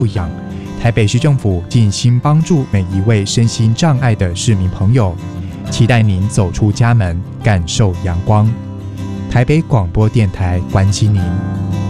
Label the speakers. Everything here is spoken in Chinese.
Speaker 1: 不养，台北市政府尽心帮助每一位身心障碍的市民朋友，期待您走出家门，感受阳光。台北广播电台关心您。